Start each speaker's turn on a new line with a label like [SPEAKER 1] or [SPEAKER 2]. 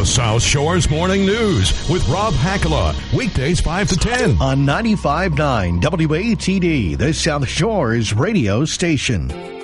[SPEAKER 1] The South Shores Morning News with Rob Hakala. Weekdays 5 to 10.
[SPEAKER 2] On 95.9 WATD, the South Shores radio station.